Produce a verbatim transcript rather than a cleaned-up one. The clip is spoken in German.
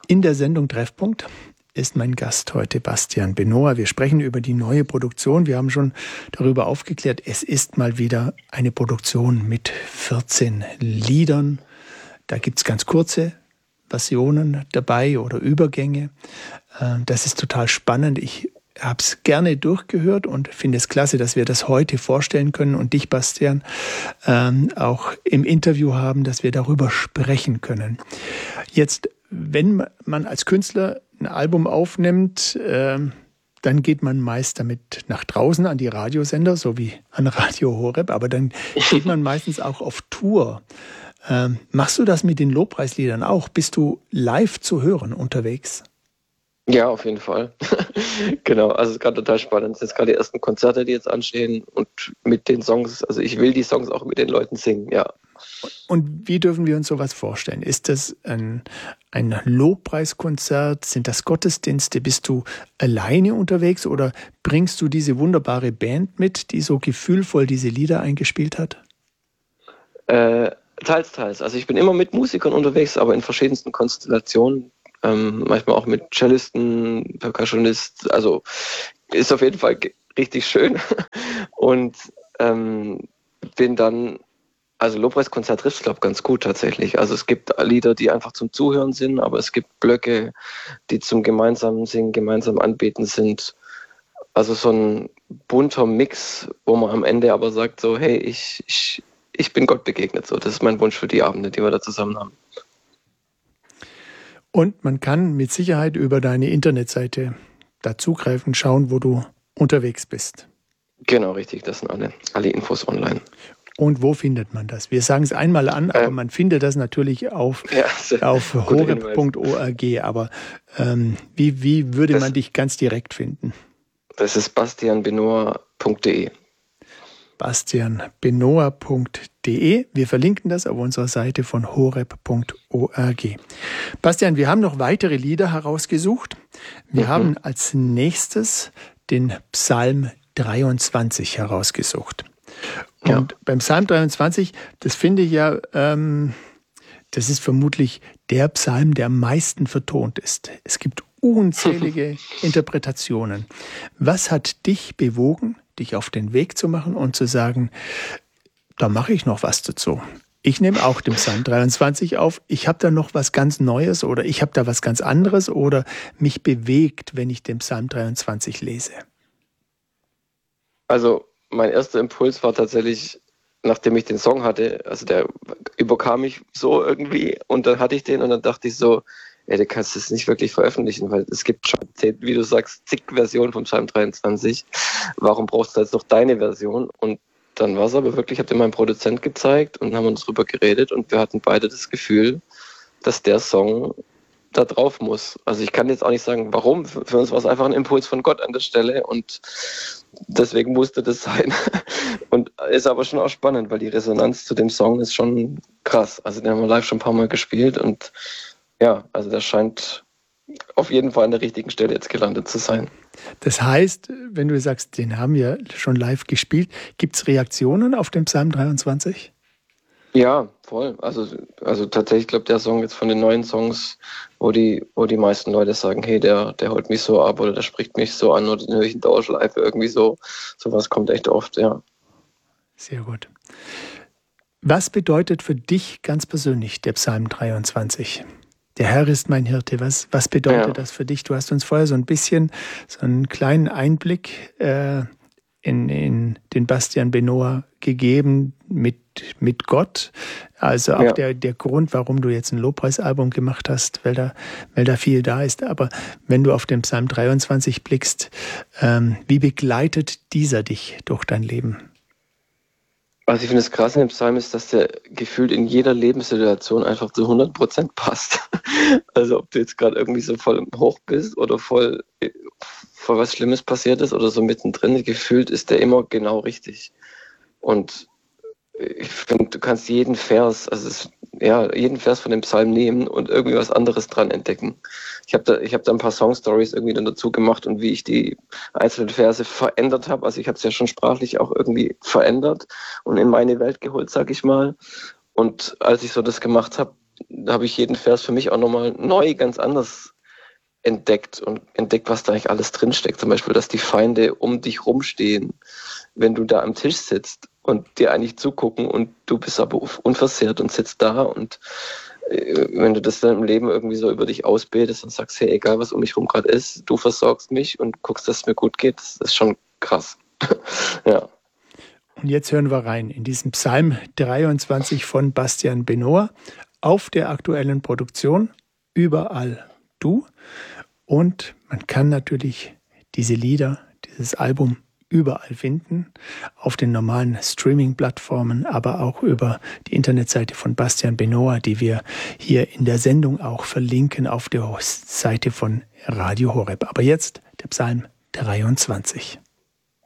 In der Sendung Treffpunkt ist mein Gast heute Bastian Benoa. Wir sprechen über die neue Produktion. Wir haben schon darüber aufgeklärt, es ist mal wieder eine Produktion mit vierzehn Liedern. Da gibt es ganz kurze Versionen dabei oder Übergänge. Das ist total spannend. Ich habe es gerne durchgehört und finde es klasse, dass wir das heute vorstellen können und dich, Bastian, ähm, auch im Interview haben, dass wir darüber sprechen können. Jetzt, wenn man als Künstler ein Album aufnimmt, äh, dann geht man meist damit nach draußen an die Radiosender, so wie an Radio Horeb, aber dann geht man meistens auch auf Tour. Ähm, machst du das mit den Lobpreisliedern auch? Bist du live zu hören unterwegs? Ja, auf jeden Fall. Genau, also es ist gerade total spannend. Es sind jetzt gerade die ersten Konzerte, die jetzt anstehen und mit den Songs, also ich will die Songs auch mit den Leuten singen, ja. Und wie dürfen wir uns sowas vorstellen? Ist das ein, ein Lobpreiskonzert? Sind das Gottesdienste? Bist du alleine unterwegs oder bringst du diese wunderbare Band mit, die so gefühlvoll diese Lieder eingespielt hat? Äh, teils, teils. Also ich bin immer mit Musikern unterwegs, aber in verschiedensten Konstellationen. Ähm, manchmal auch mit Cellisten, Percussionist, also ist auf jeden Fall g- richtig schön und ähm, bin dann, also Lobpreiskonzert trifft es, glaube ich, ganz gut tatsächlich. Also es gibt Lieder, die einfach zum Zuhören sind, aber es gibt Blöcke, die zum gemeinsamen Singen, gemeinsam Anbeten sind. Also so ein bunter Mix, wo man am Ende aber sagt so, hey, ich, ich, ich bin Gott begegnet, so. Das ist mein Wunsch für die Abende, die wir da zusammen haben. Und man kann mit Sicherheit über deine Internetseite da zugreifen, schauen, wo du unterwegs bist. Genau, richtig. Das sind alle, alle Infos online. Und wo findet man das? Wir sagen es einmal an, aber ähm, man findet das natürlich auf, ja, auf horeb punkt org. Aber ähm, wie, wie würde das, man dich ganz direkt finden? Das ist bastian benoa punkt de. bastian benoa punkt de. Wir verlinken das auf unserer Seite von horeb punkt org. Bastian, wir haben noch weitere Lieder herausgesucht. Wir mhm. haben als nächstes den Psalm dreiundzwanzig herausgesucht. Und ja. beim Psalm dreiundzwanzig, das finde ich ja, ähm, das ist vermutlich der Psalm, der am meisten vertont ist. Es gibt unzählige Interpretationen. Was hat dich bewogen, dich auf den Weg zu machen und zu sagen, da mache ich noch was dazu? Ich nehme auch den Psalm dreiundzwanzig auf. Ich habe da noch was ganz Neues oder ich habe da was ganz anderes oder mich bewegt, wenn ich den Psalm dreiundzwanzig lese. Also mein erster Impuls war tatsächlich, nachdem ich den Song hatte, also der überkam mich so irgendwie und dann hatte ich den und dann dachte ich so, ey, du kannst das nicht wirklich veröffentlichen, weil es gibt schon, wie du sagst, zig Versionen vom Psalm dreiundzwanzig. Warum brauchst du jetzt noch deine Version? Und dann war es aber wirklich, ich habe den meinem Produzent gezeigt und haben uns drüber geredet und wir hatten beide das Gefühl, dass der Song da drauf muss. Also ich kann jetzt auch nicht sagen, warum. Für uns war es einfach ein Impuls von Gott an der Stelle und deswegen musste das sein. Und ist aber schon auch spannend, weil die Resonanz zu dem Song ist schon krass. Also den haben wir live schon ein paar Mal gespielt und ja, also der scheint auf jeden Fall an der richtigen Stelle jetzt gelandet zu sein. Das heißt, wenn du sagst, den haben wir schon live gespielt, gibt es Reaktionen auf den Psalm dreiundzwanzig? Ja, voll. Also, also tatsächlich, ich glaube, der Song jetzt von den neuen Songs, wo die, wo die meisten Leute sagen, hey, der, der holt mich so ab oder der spricht mich so an oder den höre ich in Dauerschleife, irgendwie so. Sowas kommt echt oft, ja. Sehr gut. Was bedeutet für dich ganz persönlich der Psalm dreiundzwanzig? Der Herr ist mein Hirte. Was, was bedeutet ja. das für dich? Du hast uns vorher so ein bisschen, so einen kleinen Einblick äh, in, in den Bastian Benoa gegeben mit, mit Gott. Also auch ja. der, der Grund, warum du jetzt ein Lobpreisalbum gemacht hast, weil da, weil da viel da ist. Aber wenn du auf den Psalm dreiundzwanzig blickst, ähm, wie begleitet dieser dich durch dein Leben? Also ich finde das Krasse im Psalm ist, dass der gefühlt in jeder Lebenssituation einfach zu hundert Prozent passt. Also ob du jetzt gerade irgendwie so voll hoch bist oder voll, voll was Schlimmes passiert ist oder so mittendrin, gefühlt ist der immer genau richtig. Und ich finde, du kannst jeden Vers, also es, ja, jeden Vers von dem Psalm nehmen und irgendwie was anderes dran entdecken. Ich habe da, ich habe da ein paar Songstories irgendwie dann dazu gemacht und wie ich die einzelnen Verse verändert habe. Also ich habe es ja schon sprachlich auch irgendwie verändert und in meine Welt geholt, sag ich mal. Und als ich so das gemacht habe, da habe ich jeden Vers für mich auch nochmal neu, ganz anders entdeckt und entdeckt, was da eigentlich alles drinsteckt. Zum Beispiel, dass die Feinde um dich rumstehen, wenn du da am Tisch sitzt und dir eigentlich zugucken und du bist aber unversehrt und sitzt da und äh, wenn du das dann im Leben irgendwie so über dich ausbildest und sagst, hey, egal was um mich rum gerade ist, du versorgst mich und guckst, dass es mir gut geht, das ist schon krass. Ja. Und jetzt hören wir rein in diesen Psalm dreiundzwanzig von Bastian Benoor auf der aktuellen Produktion Überall du. Und man kann natürlich diese Lieder, dieses Album überall finden, auf den normalen Streaming-Plattformen, aber auch über die Internetseite von Bastian Benoor, die wir hier in der Sendung auch verlinken auf der Seite von Radio Horeb. Aber jetzt der Psalm dreiundzwanzig.